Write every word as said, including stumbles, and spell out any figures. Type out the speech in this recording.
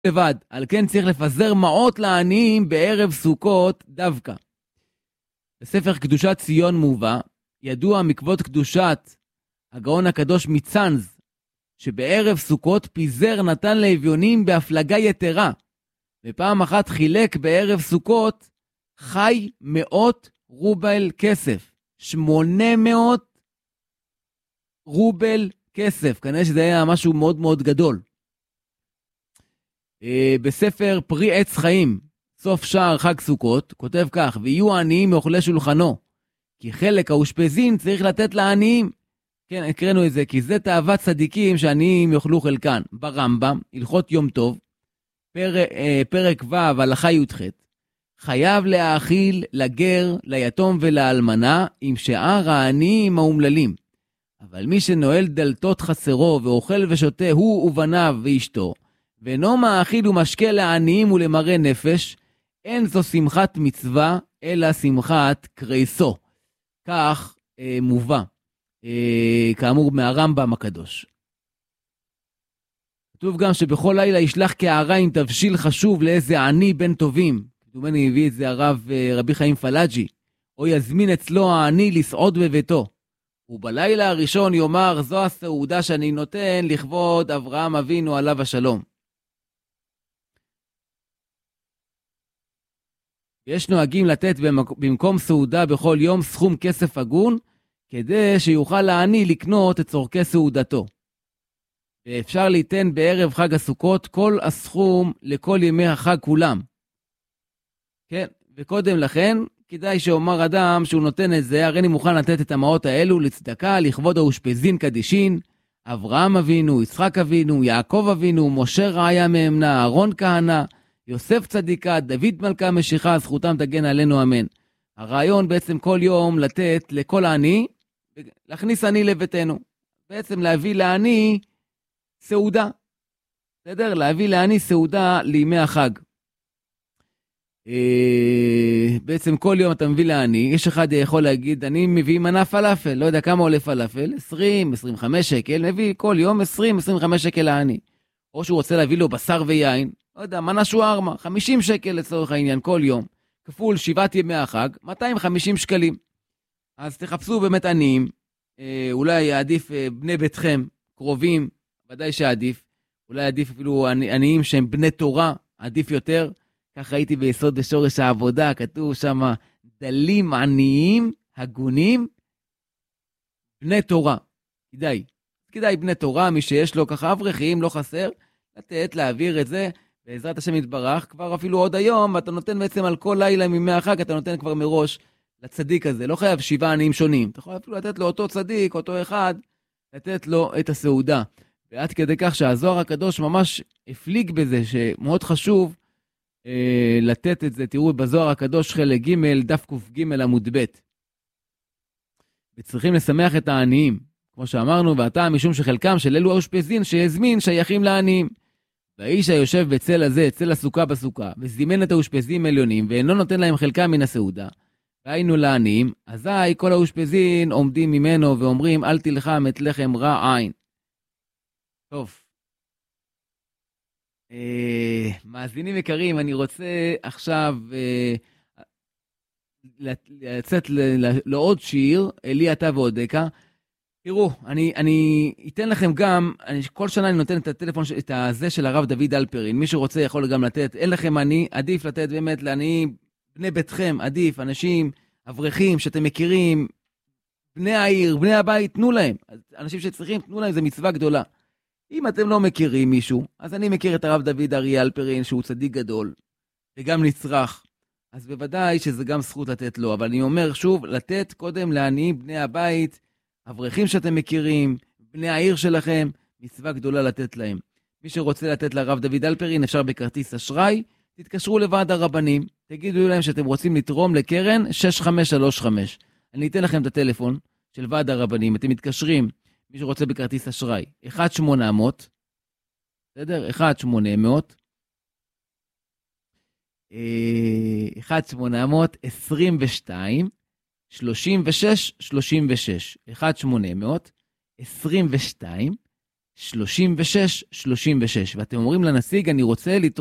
לבד, על כן צריך לפזר מעות לעניים בערב סוכות דווקא. בספר קדושת ציון מובא, ידוע מכבוד קדושת הגאון הקדוש מצאנז, שבערב סוכות פיזר נתן לאביונים בהפלגה יתרה, ופעם אחת חילק בערב סוכות חי מאות רובל כסף, שמונה מאות רובל כסף, כנראה שזה היה משהו מאוד מאוד גדול. בספר פרי עץ חיים, סוף שער חג סוכות, כותב כך, ויהיו העניים מאוכלי שולחנו, כי חלק האושפזין צריך לתת לעניים. כן, הקראנו את זה, כי זה תאוות צדיקים שעניים יאכלו חלקן. ברמב"ם, הלכות יום טוב, פר, פרק ו' הלכה י"ח, חייב להאכיל לגר, ליתום ולאלמנה, עם שאר העניים האומללים. אבל מי שנועל דלתות חסרו ואוכל ושותה הוא ובניו ואשתו, ואינו מאכיל ומשקה לעניים ולמראה נפש, אין זו שמחת מצווה, אלא שמחת קרייסו. כך אה, מובא, אה, כאמור מהרמב"ם הקדוש. כתוב גם שבכל לילה ישלח כערה עם תבשיל חשוב לאיזה עני בן טובים. כתובני הביא את זה הרב אה, רבי חיים פלאג'י, או יזמין אצלו העני לסעוד בביתו. ובלילה הראשון יאמר, זו הסעודה שאני נותן לכבוד אברהם אבינו עליו השלום. יש נוהגים לתת במקום סעודה בכל יום סכום כסף הגון, כדי שיוכל לעני לקנות את צורכי סעודתו. ואפשר ליתן בערב חג הסוכות כל הסכום לכל ימי החג כולם. כן, וקודם לכן, כדאי שאומר אדם שהוא נותן את זה, הרי אני מוכן לתת את המעות האלו לצדקה, לכבוד האושפזין קדישין, אברהם אבינו, יצחק אבינו, יעקב אבינו, משה רעיה מאמנה, אהרון כהנא, יוסף צדיקה, דוד מלכה משיחה, זכותם תגן עלינו אמן. הרעיון בעצם כל יום לתת לכל העני, להכניס עני לביתנו. בעצם להביא לעני סעודה. בסדר? להביא לעני סעודה לימי החג. בעצם כל יום אתה מביא לעני, יש אחד יכול להגיד, אני מביא מנה פלאפל, לא יודע כמה עולה פלאפל, עשרים, עשרים וחמש שקל, מביא כל יום עשרים, עשרים וחמש שקל לעני. או שהוא רוצה להביא לו בשר ויין, לא יודע, מנה שוארמה, חמישים שקל לצורך העניין כל יום, כפול שבעת ימי החג, מאתיים וחמישים שקלים. אז תחפשו באמת עניים, אולי יעדיף בני ביתכם, קרובים, ודאי שעדיף, אולי עדיף אפילו עניים שהם בני תורה, עדיף יותר. כך ראיתי ביסוד בשורש העבודה, כתוב שם דלים עניים, הגונים, בני תורה. כדאי, כדאי בני תורה, מי שיש לו ככה אברכים, לא חסר, לתת, להעביר את זה, בעזרת השם יתברך, כבר אפילו עוד היום, אתה נותן בעצם על כל לילה מימי החג, אתה נותן כבר מראש לצדיק הזה, לא חייב שבעה עניים שונים, אתה יכול אפילו לתת לו אותו צדיק, אותו אחד, לתת לו את הסעודה. ועד כדי כך שהזוהר הקדוש ממש הפליג בזה, שמאוד חשוב, לתת את זה, תראו בזוהר הקדוש חלק ג' דף ק"ג עמוד ב'. וצריכים לשמח את העניים, כמו שאמרנו, ואתה משום שחלקם של אלו האושפזין שהזמין שייכים לעניים. והאיש היושב בצל הזה, צל הסוכה בסוכה, וזימן את האושפזים עליונים, ואינו נותן להם חלקם מן הסעודה, והיינו לעניים, אזי כל האושפזין עומדים ממנו ואומרים, אל תלחם את לחם רע עין. טוב. Uh, מאזינים יקרים, אני רוצה עכשיו uh, לצאת לעוד שיר, אלי אתה ועודקה. תראו, אני, אני אתן לכם גם, אני, כל שנה אני נותן את הטלפון, את הזה של הרב דוד אלפרין, מי שרוצה יכול גם לתת, אין לכם אני, עדיף לתת באמת לעניים, בני ביתכם, עדיף, אנשים, אברכים שאתם מכירים, בני העיר, בני הבית, תנו להם, אנשים שצריכים, תנו להם, זה מצווה גדולה. אם אתם לא מכירים מישהו, אז אני מכיר את הרב דוד אריה אלפרין, שהוא צדיק גדול, וגם נצרך, אז בוודאי שזה גם זכות לתת לו, אבל אני אומר שוב, לתת קודם לעניים בני הבית, אברכים שאתם מכירים, בני העיר שלכם, מצווה גדולה לתת להם. מי שרוצה לתת לרב דוד אלפרין, אפשר בכרטיס אשראי, תתקשרו לוועד הרבנים, תגידו להם שאתם רוצים לתרום לקרן שש חמש שלוש חמש. אני אתן לכם את הטלפון של ועד הרבנים, אתם מתקשרים, מי שרוצה בכרטיס אשראי, אחת שמונה מאות, בסדר? אחת שמונה מאות, אחת שמונה מאות עשרים ושתיים, שלושים ושש שלושים ושש, אחת שמונה מאות עשרים ושתיים, שלושים ושש שלושים ושש, ואתם אומרים לנסיג, אני רוצה לתרום